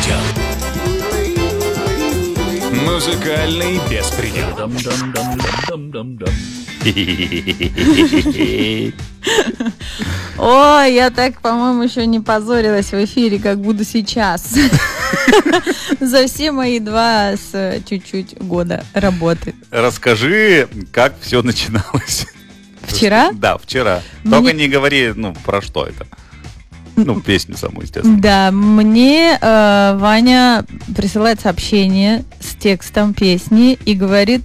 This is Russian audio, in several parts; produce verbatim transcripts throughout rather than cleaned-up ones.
беспредел. Музыкальный беспредел. Ой, я так, по-моему, еще не позорилась в эфире, как буду сейчас. За все мои два с чуть-чуть года работы. Расскажи, как все начиналось. Вчера? Да, вчера. Мне... Только не говори, ну, про что это. Ну, песню саму, естественно. Да, мне э, Ваня присылает сообщение с текстом песни и говорит: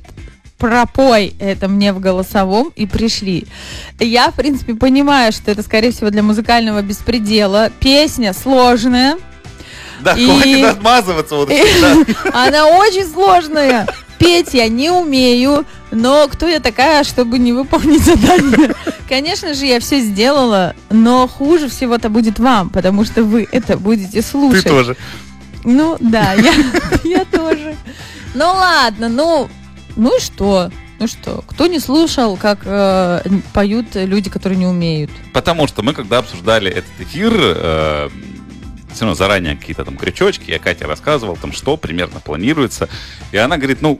пропой это мне в голосовом, и пришли. Я, в принципе, понимаю, что это, скорее всего, для музыкального беспредела. Песня сложная. Да, и... хватит отмазываться вот и... Она очень сложная. Петь я не умею, но кто я такая, чтобы не выполнить задание? Конечно же, я все сделала, но хуже всего-то будет вам, потому что вы это будете слушать. Ты тоже. Ну, да, я, я тоже. Ну, ладно, ну, ну и что? Ну что, кто не слушал, как э, поют люди, которые не умеют? Потому что мы, когда обсуждали этот эфир, э, все равно заранее какие-то там крючочки, я Кате рассказывал, там, что примерно планируется, и она говорит, ну,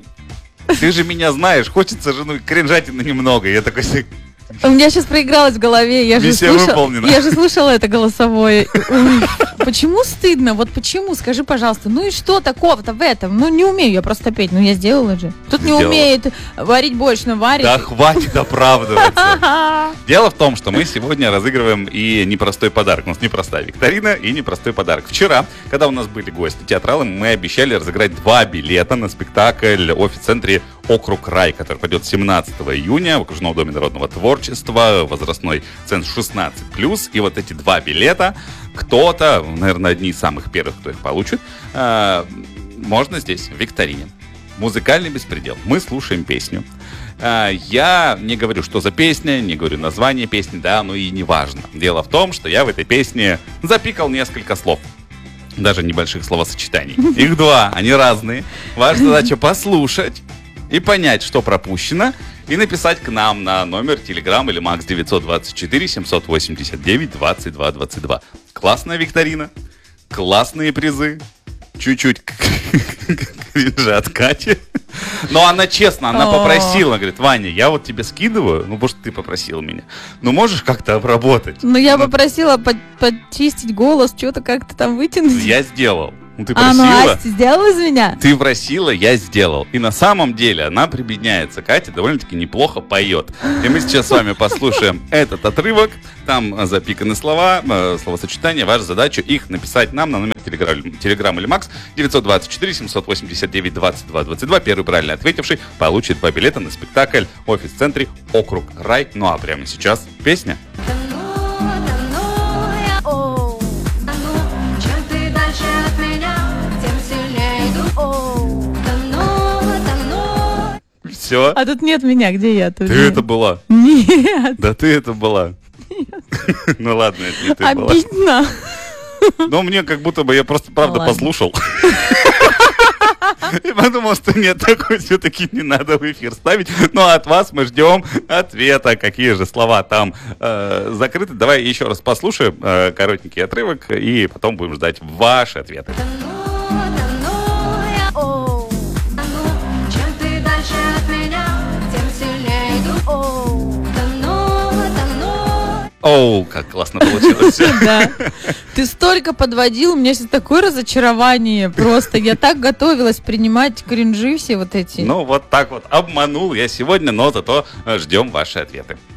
ты же меня знаешь, хочется же, ну, кринжатины немного. Я такой... У меня сейчас проигралось в голове, я же, слушала, я же слушала это голосовое. Ой, почему стыдно? Вот почему? Скажи, пожалуйста. Ну и что такого-то в этом? Ну не умею я просто петь, ну я сделала же. Тут Сделала. Не умеет варить борщ, но варит. Да хватит оправдываться. Дело в том, что мы сегодня разыгрываем и непростой подарок. У нас непростая викторина и непростой подарок. Вчера, когда у нас были гости, театралы, мы обещали разыграть два билета на спектакль в офис-центре «Округ Рай», который пойдет семнадцатого июня в Окружном доме народного творчества, возрастной ценз шестнадцать плюс. И вот эти два билета, кто-то, наверное, одни из самых первых, кто их получит, э, можно здесь, в викторине. Музыкальный беспредел. Мы слушаем песню. Э, я не говорю, что за песня, не говорю название песни, да, ну и не важно. Дело в том, что я в этой песне запикал несколько слов. Даже небольших словосочетаний. Их два, они разные. Ваша задача послушать и понять, что пропущено, и написать к нам на номер Telegram или Макс девятьсот двадцать четыре семьсот восемьдесят девять двадцать два двадцать два. Классная викторина, классные призы, чуть-чуть кринжа от Кати. Но она честно, она попросила, говорит, Ваня, я вот тебе скидываю, ну, потому что ты попросил меня, ну, можешь как-то обработать? Ну, я попросила почистить голос, что-то как-то там вытянуть. Я сделал. Ну, ты а, просила, ну, Асти сделала из меня? Ты просила, я сделал. И на самом деле она прибедняется. Катя довольно-таки неплохо поет. И мы сейчас с вами послушаем этот отрывок. Там запиканы слова, словосочетания. Ваша задача их написать нам на номер Telegram или Макс девятьсот двадцать четыре семьсот восемьдесят девять двадцать два двадцать два. Первый правильно ответивший получит два билета на спектакль в офис-центре «Округ Рай». Ну а прямо сейчас песня. Все. А тут нет меня, где я? Тут ты нет. Это была? Нет. Да ты это была. Нет. Ну ладно, это не ты Обидно. была. Обидно. Но мне как будто бы я просто правда ну, послушал. И подумал, что нет, такой все-таки не надо в эфир ставить. Ну а от вас мы ждем ответа, какие же слова там э, закрыты. Давай еще раз послушаем э, коротенький отрывок, и потом будем ждать ваши ответы. Оу, как классно получилось. Да. Ты столько подводил, у меня сейчас такое разочарование. Просто я так готовилась принимать кринжи все вот эти. Ну, вот так вот обманул я сегодня, но зато ждем ваши ответы.